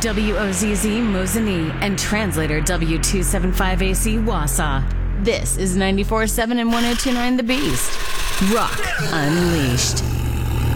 WOZZ Mosinee, and translator W275AC Wausau. This is 94.7 and 102.9 The Beast. Rock Unleashed.